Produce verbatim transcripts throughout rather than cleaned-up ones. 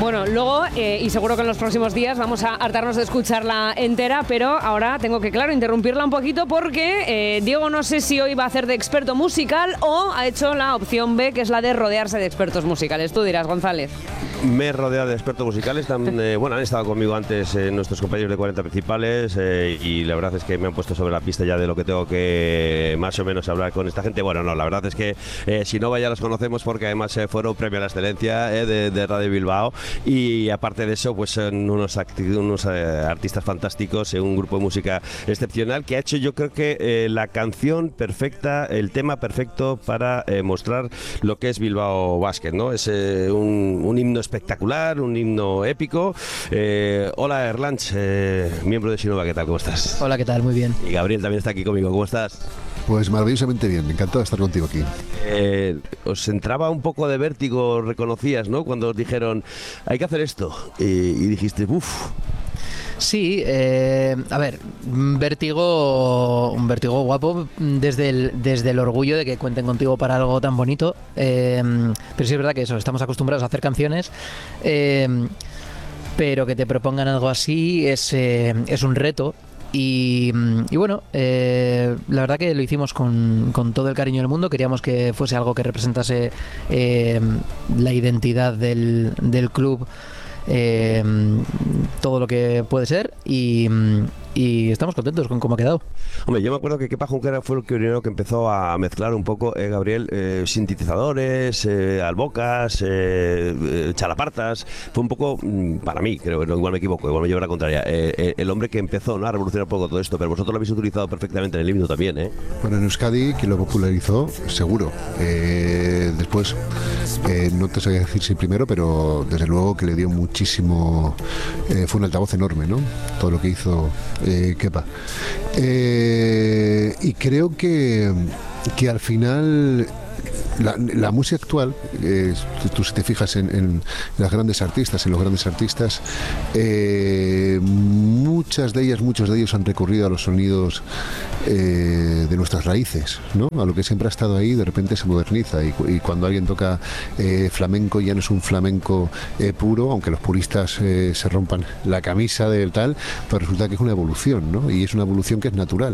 Bueno, luego, eh, y seguro que en los próximos días vamos a hartarnos de escucharla entera, pero ahora tengo que, claro, interrumpirla un poquito porque eh, Diego no sé si hoy va a hacer de experto musical o ha hecho la opción B, que es la de rodearse de expertos musicales. Tú dirás, González. Me he rodeado de expertos musicales, tan, eh, bueno, han estado conmigo antes eh, nuestros compañeros de cuarenta principales eh, y la verdad es que me han puesto sobre la pista ya de lo que tengo que más o menos hablar con esta gente. Bueno, no, la verdad es que eh, si no ya los conocemos porque además eh, fueron premio a la excelencia eh, de, de Radio Bilbao y aparte de eso pues son unos, acti- unos eh, artistas fantásticos, eh, un grupo de música excepcional que ha hecho yo creo que eh, la canción perfecta, el tema perfecto para eh, mostrar lo que es Bilbao Basket, ¿no? Es eh, un, un himno espectacular, un himno épico. Eh, hola Erlanch, eh, miembro de Sinova, ¿qué tal? ¿Cómo estás? Hola, ¿qué tal? Muy bien. Y Gabriel también está aquí conmigo, ¿cómo estás? Pues maravillosamente bien, encantado de estar contigo aquí. Eh, os entraba un poco de vértigo, reconocías, ¿no? Cuando os dijeron, hay que hacer esto, y, y dijiste, uff. Sí, eh, a ver, un vértigo, un vértigo guapo desde el, desde el orgullo de que cuenten contigo para algo tan bonito, eh, pero sí es verdad que eso, estamos acostumbrados a hacer canciones, eh, pero que te propongan algo así es, eh, es un reto. Y, y bueno, eh, la verdad que lo hicimos con, con todo el cariño del mundo. Queríamos que fuese algo que representase eh, la identidad del, del club, eh, todo lo que puede ser, y, y estamos contentos con cómo ha quedado. Hombre, yo me acuerdo que Kepa Junquera fue el primero que empezó a mezclar un poco, eh, Gabriel, eh, sintetizadores, eh, albocas, eh, eh, chalapartas. Fue un poco, mm, para mí, creo, no, igual me equivoco, igual me llevo la contraria, eh, eh, el hombre que empezó, ¿no?, a revolucionar un poco todo esto, pero vosotros lo habéis utilizado perfectamente en el himno también, ¿eh? Bueno, en Euskadi, quien lo popularizó, seguro. Eh, después, eh, no te sabía decir si primero, pero desde luego que le dio muchísimo, eh, fue un altavoz enorme, ¿no? Todo lo que hizo eh, Kepa. Eh, y creo que, que al final la, la música actual, eh, tú si te fijas en, en las grandes artistas, en los grandes artistas, eh, muchas de ellas, muchos de ellos han recurrido a los sonidos eh, de nuestras raíces, ¿no? A lo que siempre ha estado ahí, de repente se moderniza y, y cuando alguien toca eh, flamenco ya no es un flamenco eh, puro, aunque los puristas eh, se rompan la camisa del tal, pero resulta que es una evolución, ¿no? Y es una evolución que es natural.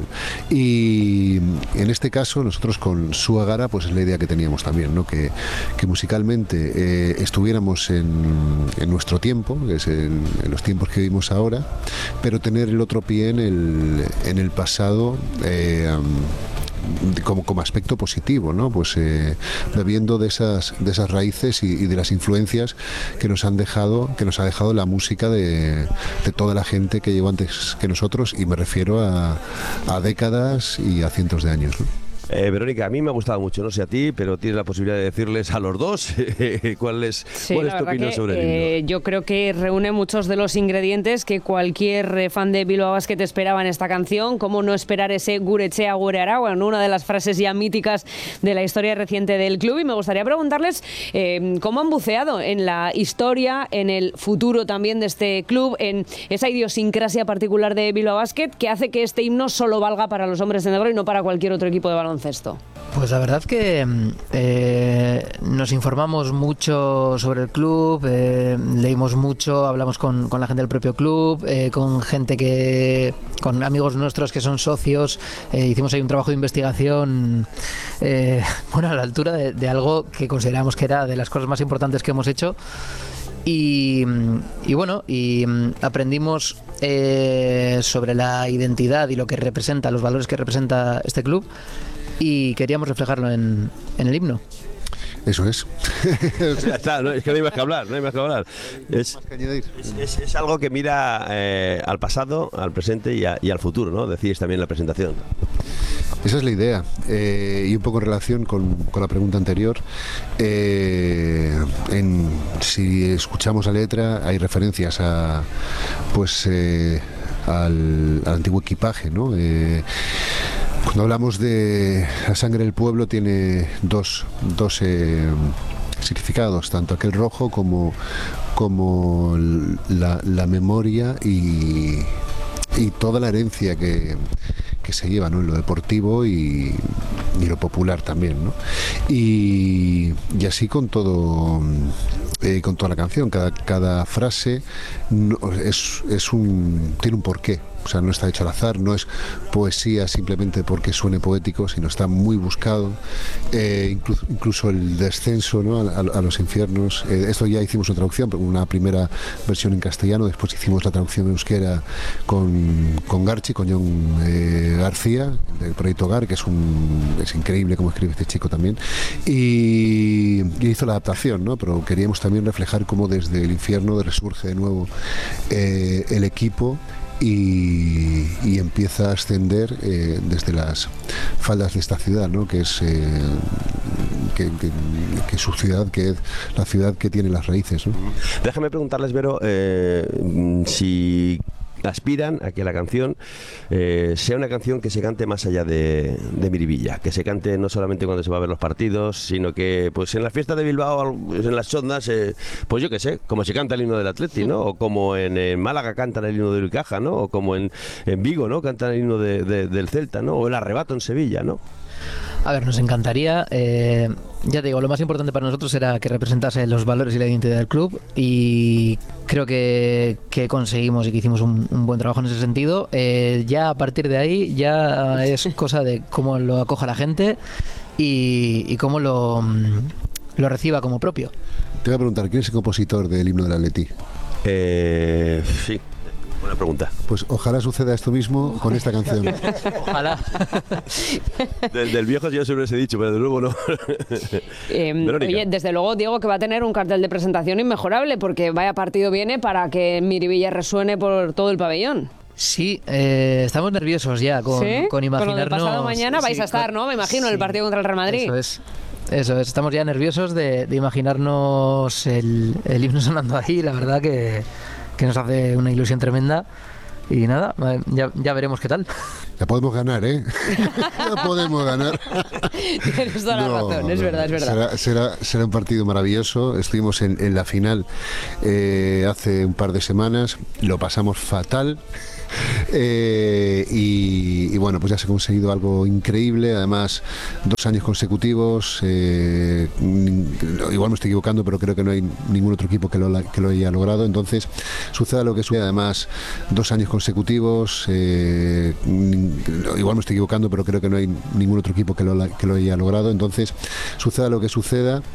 Y en este caso nosotros con Suagara, pues es la idea que teníamos también, ¿no? Que, que musicalmente eh, estuviéramos en, en nuestro tiempo, que es en, en los tiempos que vivimos ahora, pero tener el otro pie en el, en el pasado, eh, como, como aspecto positivo, ¿no? Pues eh, bebiendo de esas, de esas raíces y, y de las influencias que nos han dejado, que nos ha dejado la música de, de toda la gente que llevó antes que nosotros, y me refiero a, a décadas y a cientos de años, ¿no? Eh, Verónica, a mí me ha gustado mucho, no sé a ti, pero tienes la posibilidad de decirles a los dos cuál es, sí, cuál es tu opinión que, sobre el himno. Eh, yo creo que reúne muchos de los ingredientes que cualquier eh, fan de Bilbao Basket esperaba en esta canción. Cómo no esperar ese Guretxea Gure Arauan, una de las frases ya míticas de la historia reciente del club. Y me gustaría preguntarles eh, cómo han buceado en la historia, en el futuro también de este club, en esa idiosincrasia particular de Bilbao Basket que hace que este himno solo valga para los hombres de negro y no para cualquier otro equipo de baloncesto. Pues la verdad que eh, nos informamos mucho sobre el club, eh, leímos mucho, hablamos con, con la gente del propio club, eh, con gente que, con amigos nuestros que son socios, eh, hicimos ahí un trabajo de investigación, eh, bueno, a la altura de, de algo que consideramos que era de las cosas más importantes que hemos hecho. Y, y bueno, y aprendimos eh, sobre la identidad y lo que representa, los valores que representa este club, y queríamos reflejarlo en, en el himno. Eso es. Ya está, no, es que no hay más que hablar, no hay más que hablar. Es, es, es, es algo que mira eh, al pasado, al presente y, a, y al futuro, ¿no? Decíais también en la presentación. Esa es la idea, eh, y un poco en relación con, con la pregunta anterior, eh, en, si escuchamos la letra hay referencias a, pues, eh, al, al antiguo equipaje, ¿no? Eh, Cuando hablamos de la sangre del pueblo tiene dos, dos eh, significados, tanto aquel rojo como, como la, la memoria y, y toda la herencia que, que se lleva, ¿no?, en lo deportivo y, y lo popular también, ¿no? Y, y así con todo, eh, eh, con toda la canción. Cada, cada frase no, es, es un, tiene un porqué. O sea, no está hecho al azar, no es poesía simplemente porque suene poético, sino está muy buscado. Eh, incluso, incluso el descenso, ¿no?, a, a, a los infiernos. Eh, esto ya hicimos una traducción, una primera versión en castellano, después hicimos la traducción en euskera con, con Garchi, con John eh, García, del proyecto Gar, que es, un, es increíble cómo escribe este chico también. Y, y hizo la adaptación, ¿no? Pero queríamos también reflejar cómo desde el infierno resurge de nuevo eh, el equipo. Y, y empieza a ascender eh, desde las faldas de esta ciudad, ¿no?, que es eh, que, que, que su ciudad, que es la ciudad que tiene las raíces, ¿no? Déjame preguntarles, Vero, eh, si aspiran a que la canción eh, sea una canción que se cante más allá de, de Miribilla, que se cante no solamente cuando se va a ver los partidos, sino que pues en las fiestas de Bilbao, en las sondas, eh, pues yo qué sé, como se canta el himno del Atleti, ¿no? O como en, en Málaga cantan el himno del Unicaja, ¿no? O como en, en Vigo, ¿no?, cantan el himno de, de, del Celta, ¿no? O el Arrebato en Sevilla, ¿no? A ver, nos encantaría, eh, ya te digo, lo más importante para nosotros era que representase los valores y la identidad del club, y creo que, que conseguimos y que hicimos un, un buen trabajo en ese sentido. Eh, ya a partir de ahí ya es cosa de cómo lo acoja la gente y, y cómo lo, lo reciba como propio. Te voy a preguntar, ¿quién es el compositor del himno del Atleti? Eh, sí. Buena pregunta. Pues ojalá suceda esto mismo con esta canción. Ojalá. Del, del viejo yo siempre les he dicho, pero de nuevo no. Eh, oye, desde luego, Diego, que va a tener un cartel de presentación inmejorable, porque vaya partido viene para que Miribilla resuene por todo el pabellón. Sí, eh, estamos nerviosos ya con, ¿Sí? con imaginarnos... Con lo del pasado mañana vais sí, a estar, ¿no? Me imagino, sí, en el partido contra el Real Madrid. Eso es. Eso es, estamos ya nerviosos de, de imaginarnos el, el himno sonando ahí. La verdad que, que nos hace una ilusión tremenda. Y nada, ya, ya veremos qué tal. Ya podemos ganar, ¿eh? Ya podemos ganar. Tienes toda la No, razón, es no, verdad, es verdad. Será, será, será un partido maravilloso. Estuvimos en, en la final eh, hace un par de semanas, lo pasamos fatal. Eh, y, y bueno, pues ya se ha conseguido algo increíble, además dos años consecutivos, eh, igual me estoy equivocando, pero creo que no hay ningún otro equipo que lo, que lo haya logrado. Entonces suceda lo que suceda, además dos años consecutivos, eh, igual me estoy equivocando, pero creo que no hay ningún otro equipo que lo, que lo haya logrado. Entonces suceda lo que suceda,